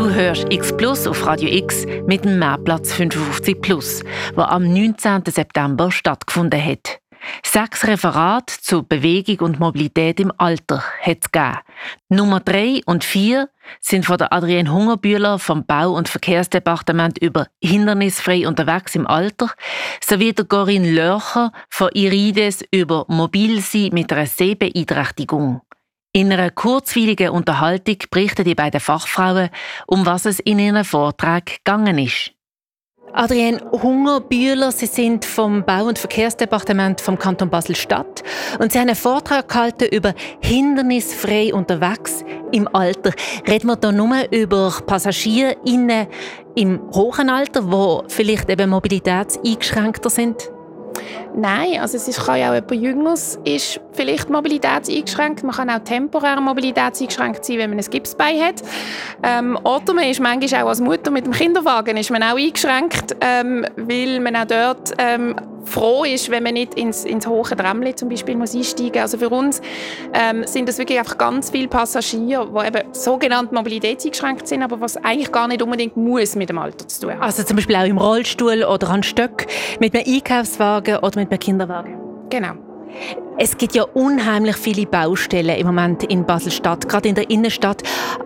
Du hörst X Plus auf Radio X mit dem Mehrplatz 55 Plus, der am 19. September stattgefunden hat. 6 Referate zu Bewegung und Mobilität im Alter hat es gegeben. Nummer 3 und 4 sind von der Adrienne Hungerbühler vom Bau- und Verkehrsdepartement über hindernisfrei unterwegs im Alter sowie der Corinne Lörcher von Irides über Mobilsein mit einer Sehbeeinträchtigung. In einer kurzweiligen Unterhaltung berichten die beiden Fachfrauen, um was es in ihren Vortrag gegangen ist. Adrienne Hungerbühler, Sie sind vom Bau- und Verkehrsdepartement vom Kanton Basel-Stadt und Sie haben einen Vortrag gehalten über hindernisfrei unterwegs im Alter. Reden wir hier nur über PassagierInnen im hohen Alter, die vielleicht eben mobilitätseingeschränkter sind? Nein, also kann ja auch jemand Jüngeres ist vielleicht mobilitätseingeschränkt. Man kann auch temporär mobilitätseingeschränkt sein, wenn man ein Gipsbein hat. Oder man ist manchmal auch als Mutter mit dem Kinderwagen ist man auch eingeschränkt, weil man auch dort froh ist, wenn man nicht ins hohe Tramli zum Beispiel muss einsteigen muss. Also für uns sind das wirklich einfach ganz viele Passagiere, die eben sogenannt mobilitätseingeschränkt sind, aber was eigentlich gar nicht unbedingt muss mit dem Alter zu tun haben. Also zum Beispiel auch im Rollstuhl oder an Stöck, mit einem Einkaufswagen oder mit einem Kinderwagen? Genau. Es gibt ja unheimlich viele Baustellen im Moment in Basel-Stadt, gerade in der Innenstadt.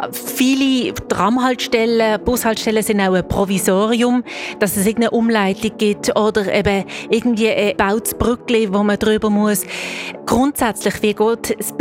Viele Tramhaltestellen, Bushaltestellen sind auch ein Provisorium, dass es irgendeine Umleitung gibt oder eben irgendwie ein gebautes Brückli, wo man drüber muss. Grundsätzlich, wie geht das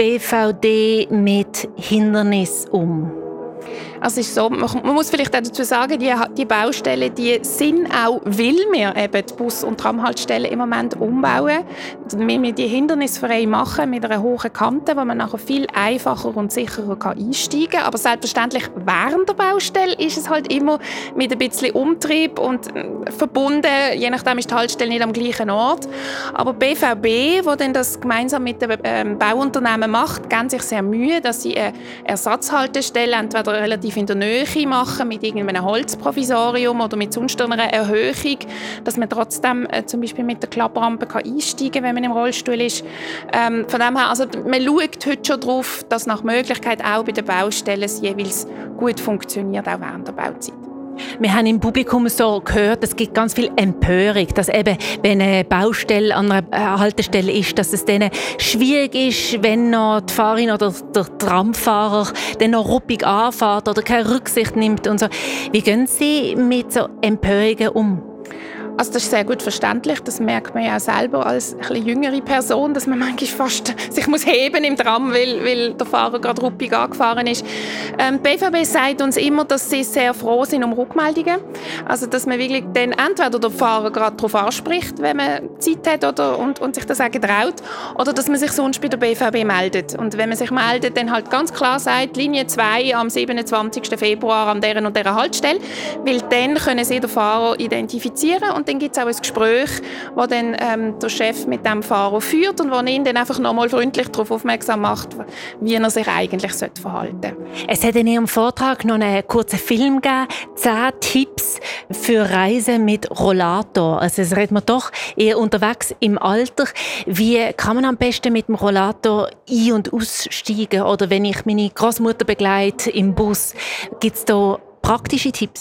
BVD mit Hindernissen um? Also es ist so, man muss vielleicht auch dazu sagen, die Baustellen, die sind auch, weil wir eben die Bus- und Tramhaltestellen im Moment umbauen, wir die hindernisfrei machen mit einer hohen Kante, wo man nachher viel einfacher und sicherer einsteigen kann. Aber selbstverständlich während der Baustelle ist es halt immer mit ein bisschen Umtrieb und verbunden, je nachdem ist die Haltestelle nicht am gleichen Ort. Aber BVB, wo dann das gemeinsam mit dem Bauunternehmen macht, geben sich sehr Mühe, dass sie eine Ersatzhaltestelle entweder relativ in der Nähe machen, mit irgendeinem Holzprovisorium oder mit sonst einer Erhöhung, dass man trotzdem zum Beispiel mit der Klapprampe einsteigen kann, wenn man im Rollstuhl ist. Von dem her, also man schaut heute schon darauf, dass nach Möglichkeit auch bei den Baustellen es jeweils gut funktioniert, auch während der Bauzeit. Wir haben im Publikum so gehört, es gibt ganz viel Empörung, dass eben, wenn eine Baustelle an einer Haltestelle ist, dass es denen schwierig ist, wenn noch die Fahrerin oder der Tramfahrer dann noch ruppig anfährt oder keine Rücksicht nimmt und so. Wie gehen Sie mit so Empörungen um? Also das ist sehr gut verständlich. Das merkt man ja auch selber als ein bisschen jüngere Person, dass man manchmal fast sich muss heben im Tram, weil der Fahrer gerade ruppig angefahren ist. Die BVB sagt uns immer, dass sie sehr froh sind um Rückmeldungen. Also dass man wirklich dann entweder der Fahrer gerade darauf anspricht, wenn man Zeit hat und sich das sagen traut, oder dass man sich sonst bei der BVB meldet. Und wenn man sich meldet, dann halt ganz klar sagt, Linie 2 am 27. Februar an dieser und dieser Haltestelle, weil dann können sie den Fahrer identifizieren und dann gibt es auch ein Gespräch, wo dann der Chef mit dem Fahrer führt und wo ihn dann einfach nochmal freundlich darauf aufmerksam macht, wie er sich eigentlich verhalten sollte. Es hat in Ihrem Vortrag noch einen kurzen Film gegeben, 10 Tipps für Reisen mit Rollator. Also es redet man doch eher unterwegs im Alter. Wie kann man am besten mit dem Rollator ein- und aussteigen? Oder wenn ich meine Großmutter begleite im Bus, gibt es da praktische Tipps?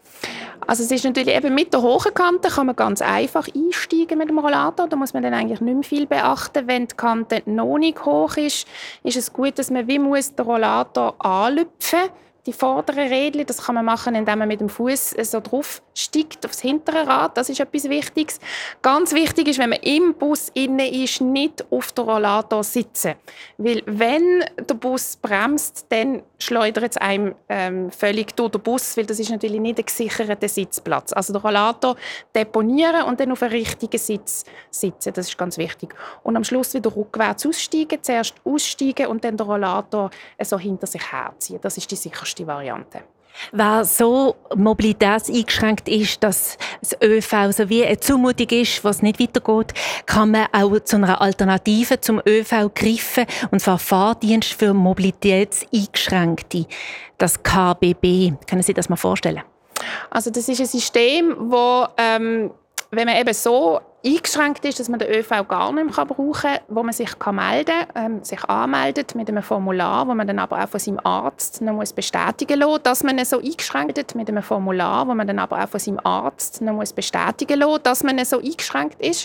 Also es ist natürlich eben mit der hohen Kante kann man ganz einfach einsteigen mit dem Rollator. Da muss man dann eigentlich nicht mehr viel beachten. Wenn die Kante noch nicht hoch ist, ist es gut, dass man den Rollator anlüpfen muss. Die vorderen Rädchen, das kann man machen, indem man mit dem Fuß so drauf steigt aufs hintere Rad. Das ist etwas Wichtiges. Ganz wichtig ist, wenn man im Bus innen ist, nicht auf dem Rollator sitzen. Weil wenn der Bus bremst, dann schleudert es einem völlig durch den Bus, weil das ist natürlich nicht ein gesicherter Sitzplatz. Also den Rollator deponieren und dann auf einen richtigen Sitz sitzen. Das ist ganz wichtig. Und am Schluss wieder rückwärts aussteigen. Zuerst aussteigen und dann den Rollator so hinter sich herziehen. Das ist die sicherste Variante. Wer so mobilitätseingeschränkt ist, dass das ÖV so wie eine Zumutung ist, was nicht weitergeht, kann man auch zu einer Alternative zum ÖV greifen, und zwar Fahrdienst für Mobilitätseingeschränkte, das KBB. Können Sie das mal vorstellen? Also das ist ein System, wo wenn man eben so eingeschränkt ist, dass man den ÖV gar nicht mehr brauchen kann, wo man sich melden kann, sich anmeldet mit einem Formular, wo man dann aber auch von seinem Arzt noch bestätigen lassen muss, dass man so eingeschränkt mit einem Formular, wo man dann aber auch von seinem Arzt noch bestätigen lassen muss, dass man so eingeschränkt ist.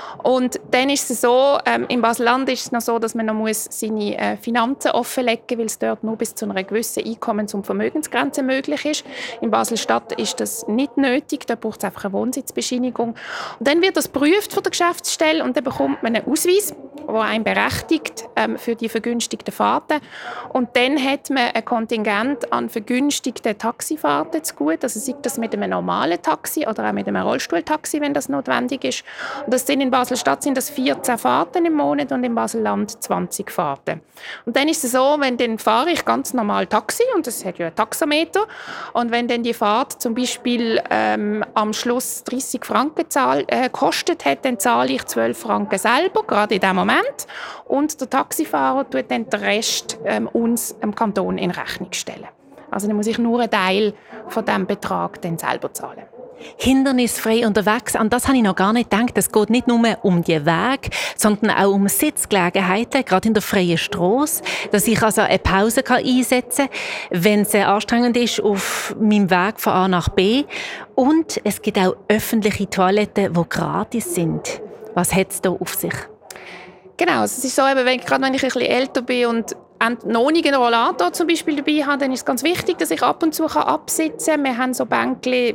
Und dann ist es so, im Basel-Land ist es noch so, dass man noch seine Finanzen offenlegen muss, weil es dort nur bis zu einer gewissen Einkommens- und Vermögensgrenze möglich ist. In Basel-Stadt ist das nicht nötig, da braucht es einfach eine Wohnsitzbescheinigung. Und dann wird das geprüft von der Geschäftsstelle und dann bekommt man einen Ausweis, der einen berechtigt für die vergünstigten Fahrten. Und dann hat man ein Kontingent an vergünstigten Taxifahrten zu gut. Also sei das mit einem normalen Taxi oder auch mit einem Rollstuhltaxi, wenn das notwendig ist. Und das sind in Basel-Stadt sind das 14 Fahrten im Monat und in Basel-Land 20 Fahrten. Und dann ist es so, dann fahre ich ganz normal Taxi und das hat ja einen Taxameter. Und wenn dann die Fahrt zum Beispiel am Schluss 30 Franken kostet hat, dann zahle ich 12 Franken selber, gerade in diesem Moment. Und der Taxifahrer tut dann den Rest uns, dem Kanton, in Rechnung stellen. Also dann muss ich nur einen Teil von diesem Betrag dann selber zahlen. Hindernisfrei unterwegs, an das habe ich noch gar nicht gedacht. Es geht nicht nur um die Wege, sondern auch um Sitzgelegenheiten, gerade in der freien Strasse, dass ich also eine Pause einsetzen kann, wenn es anstrengend ist auf meinem Weg von A nach B. Und es gibt auch öffentliche Toiletten, die gratis sind. Was hat es da auf sich? Genau, es ist so, wenn ich ein bisschen älter bin und noch nicht einen Rollator zum Beispiel dabei habe, dann ist es ganz wichtig, dass ich ab und zu absitzen kann. Wir haben so Bänkchen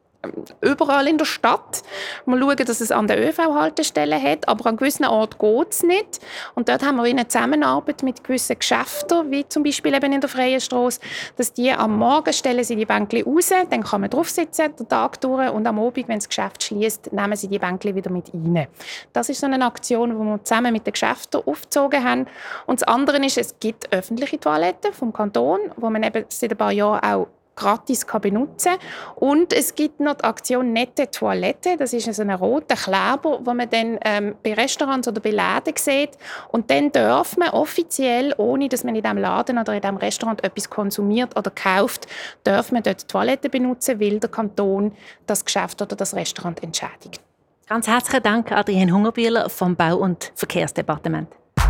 überall in der Stadt. Wir schauen, dass es an der ÖV-Haltestelle hat, aber an gewissen Orten geht es nicht. Und dort haben wir eine Zusammenarbeit mit gewissen Geschäften, wie zum Beispiel eben in der Freien Strasse, dass die am Morgen stellen sie die Bänkchen raus, dann kann man drauf sitzen, den Tag durch, und am Abend, wenn das Geschäft schließt, nehmen sie die Bänkchen wieder mit rein. Das ist so eine Aktion, die wir zusammen mit den Geschäften aufgezogen haben. Und das andere ist, es gibt öffentliche Toiletten vom Kanton, wo man eben seit ein paar Jahren auch gratis benutzen kann. Und es gibt noch die Aktion «Nette Toilette». Das ist so ein roter Kleber, den man dann bei Restaurants oder bei Läden sieht. Und dann darf man offiziell, ohne dass man in diesem Laden oder in diesem Restaurant etwas konsumiert oder kauft, darf man dort die Toilette benutzen, weil der Kanton das Geschäft oder das Restaurant entschädigt. Ganz herzlichen Dank, Adrienne Hungerbühler vom Bau- und Verkehrsdepartement.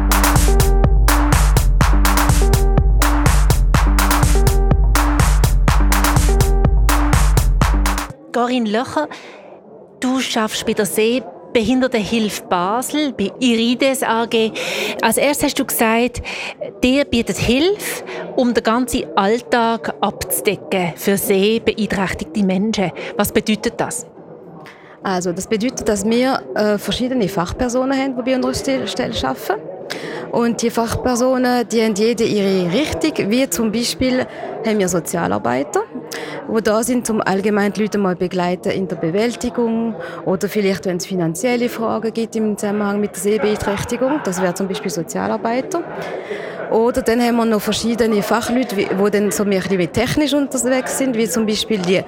Corinne Löcher, du arbeitest bei der Sehbehindertenhilfe Basel, bei Irides AG. Als erstes hast du gesagt, dir bietet Hilfe, um den ganzen Alltag abzudecken für sehbeeinträchtigte Menschen. Was bedeutet das? Also, das bedeutet, dass wir verschiedene Fachpersonen haben, die bei unserer Stelle arbeiten. Und die Fachpersonen, die haben jede ihre Richtung, wie zum Beispiel haben wir Sozialarbeiter, die da sind, um allgemein die Leute mal begleiten in der Bewältigung oder vielleicht, wenn es finanzielle Fragen gibt im Zusammenhang mit der Sehbeeinträchtigung, das wäre zum Beispiel Sozialarbeiter. Oder dann haben wir noch verschiedene Fachleute, die dann so ein bisschen technisch unterwegs sind, wie zum Beispiel die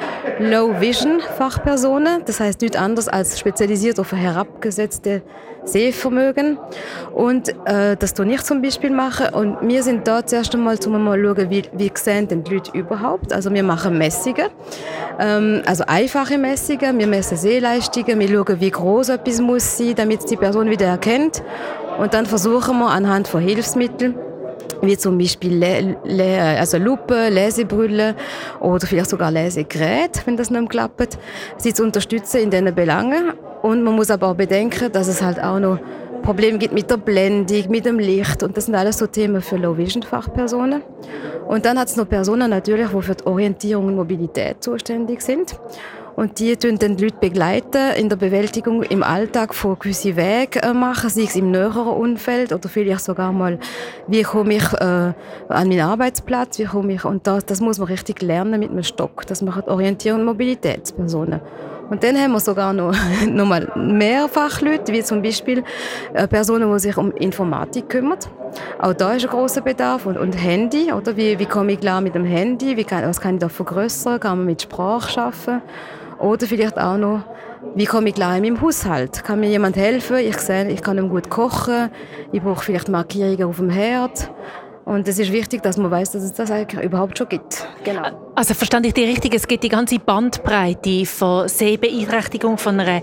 Low-Vision-Fachpersonen. Das heisst nichts anderes als spezialisiert auf herabgesetzte Sehvermögen. Und das tue ich zum Beispiel machen. Und wir sind da zuerst einmal, um mal zu schauen, wie sehen denn die Leute überhaupt. Also wir machen Messungen, also einfache Messungen. Wir messen Sehleistungen, wir schauen, wie groß etwas muss sein, damit die Person wieder erkennt. Und dann versuchen wir anhand von Hilfsmitteln, wie zum Beispiel also Lupe, Lesebrille oder vielleicht sogar Lesegerät, wenn das nicht mehr klappt, sie zu unterstützen in diesen Belangen. Und man muss aber auch bedenken, dass es halt auch noch Probleme gibt mit der Blendung, mit dem Licht, und das sind alles so Themen für Low-Vision-Fachpersonen. Und dann hat es noch Personen natürlich, die für die Orientierung und Mobilität zuständig sind. Und die begleiten dann die Leute in der Bewältigung im Alltag von gewissen Wegen machen, sei es im näheren Umfeld oder vielleicht sogar mal, wie komme ich an meinen Arbeitsplatz, wie komme ich, und das muss man richtig lernen mit einem Stock. Das machen Orientierung- und Mobilitätspersonen. Und dann haben wir sogar noch mal mehr Fachleute, wie zum Beispiel Personen, die sich um Informatik kümmern. Auch da ist ein grosser Bedarf. Und Handy, oder? Wie komme ich klar mit dem Handy? Was kann ich da vergrößern? Kann man mit Sprache arbeiten? Oder vielleicht auch noch, wie komme ich klar in meinem Haushalt? Kann mir jemand helfen? Ich sehe, ich kann nicht gut kochen. Ich brauche vielleicht Markierungen auf dem Herd. Und es ist wichtig, dass man weiß, dass es das eigentlich überhaupt schon gibt. Genau. Also verstand ich dich richtig, es gibt die ganze Bandbreite von Sehbeeinträchtigung, von einer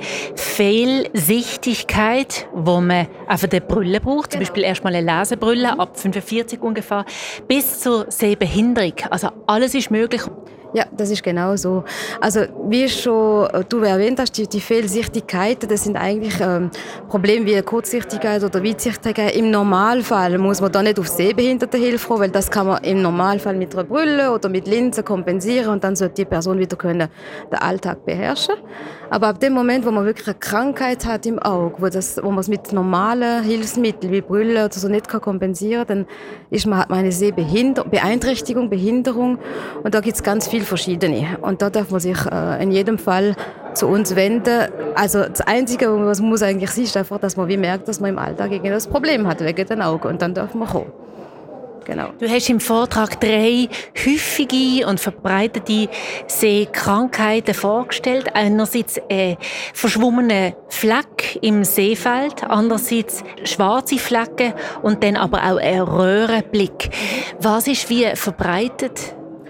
Fehlsichtigkeit, wo man einfach eine Brille braucht, zum Beispiel erstmal eine Lesebrille, ab 45 ungefähr, bis zur Sehbehinderung. Also alles ist möglich. Ja, das ist genau so. Also wie schon du erwähnt hast, die Fehlsichtigkeiten, das sind eigentlich Probleme wie Kurzsichtigkeit oder Weitsichtigkeit. Im Normalfall muss man da nicht auf Sehbehindertenhilfe kommen, weil das kann man im Normalfall mit einer Brille oder mit Linsen kompensieren und dann sollte die Person wieder können den Alltag beherrschen. Aber ab dem Moment, wo man wirklich eine Krankheit hat im Auge, wo man es mit normalen Hilfsmitteln wie Brille oder so nicht kompensieren kann, dann hat man eine Sehbeeinträchtigung, Behinderung und da gibt es ganz viele verschiedene. Und da darf man sich in jedem Fall zu uns wenden. Also das Einzige, was man muss eigentlich sein, ist einfach, dass man wie merkt, dass man im Alltag irgendein Problem hat wegen den Augen und dann darf man kommen. Genau. Du hast im Vortrag 3 häufige und verbreitete Sehkrankheiten vorgestellt. Einerseits verschwommene Fleck im Sehfeld, andererseits schwarze Flecken und dann aber auch ein Röhrenblick. Was ist wie verbreitet?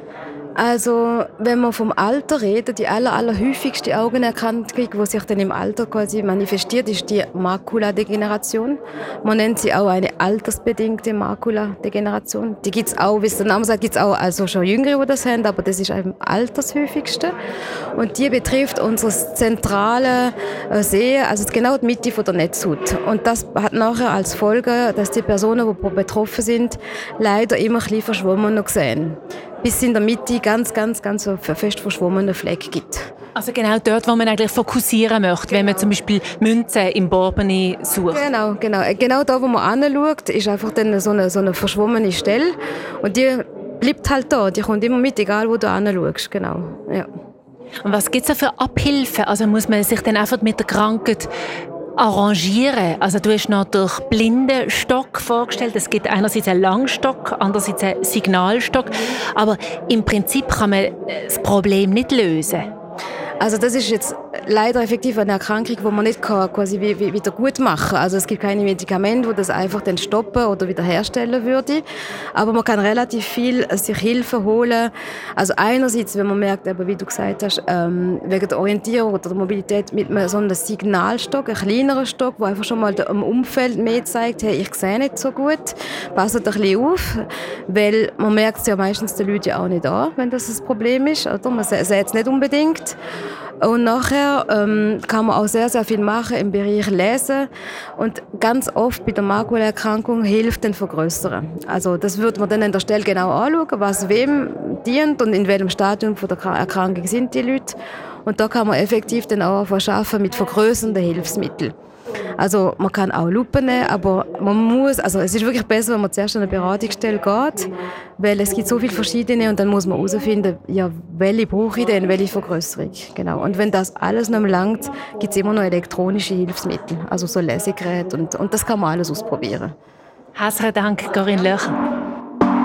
Also, wenn man vom Alter redet, die allerhäufigste Augenerkrankung, die sich dann im Alter quasi manifestiert, ist die Makuladegeneration. Man nennt sie auch eine altersbedingte Makuladegeneration. Die gibt es auch, wie es der Name sagt, gibt es auch also schon Jüngere, die das haben, aber das ist am altershäufigste. Und die betrifft unser zentrale Sehen, also genau die Mitte von der Netzhaut. Und das hat nachher als Folge, dass die Personen, die betroffen sind, leider immer ein bisschen verschwommener sehen. Bis in der Mitte ganz fest verschwommene Fleck gibt. Also genau dort, wo man eigentlich fokussieren möchte, wenn man zum Beispiel Münzen im Borbene sucht. Genau da, wo man hinschaut, ist einfach dann so eine verschwommene Stelle. Und die bleibt halt da, die kommt immer mit, egal wo du hinschaust. Genau. Ja. Und was gibt es da für Abhilfen? Also muss man sich dann einfach mit der Krankheit arrangieren? Also du hast noch den Blindenstock vorgestellt. Es gibt einerseits einen Langstock, andererseits einen Signalstock. Aber im Prinzip kann man das Problem nicht lösen. Also das ist jetzt leider effektiv eine Erkrankung, die man nicht quasi wieder gut machen kann. Also es gibt keine Medikamente, die das einfach dann stoppen oder wiederherstellen würde. Aber man kann relativ viel sich Hilfe holen. Also einerseits, wenn man merkt, eben, wie du gesagt hast, wegen der Orientierung oder der Mobilität mit so einem Signalstock, einem kleineren Stock, der einfach schon mal dem Umfeld mehr zeigt, hey, ich sehe nicht so gut, passt ein bisschen auf, weil man merkt es ja meistens den Leuten auch nicht an, wenn das ein Problem ist. Oder? Man sieht es nicht unbedingt. Und nachher kann man auch sehr viel machen im Bereich Lesen. Und ganz oft bei der Makulaerkrankung hilft den Vergrößern. Also das würde man dann an der Stelle genau anschauen, was wem dient und in welchem Stadium von der Erkrankung sind die Leute. Und da kann man effektiv dann auch arbeiten mit vergrößernden Hilfsmitteln. Also man kann auch Lupen nehmen, aber es ist wirklich besser, wenn man zuerst an eine Beratungsstelle geht, weil es gibt so viele verschiedene und dann muss man herausfinden, ja, welche brauche ich denn, welche Vergrößerung. Genau. Und wenn das alles nicht mehr langt, gibt es immer noch elektronische Hilfsmittel, also so Lesegeräte und das kann man alles ausprobieren. Herzlichen Dank, Corinne Löcher.